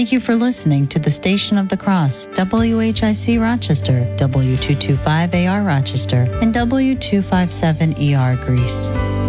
Thank you for listening to the Station of the Cross, WHIC Rochester, W225AR Rochester, and W257ER Greece.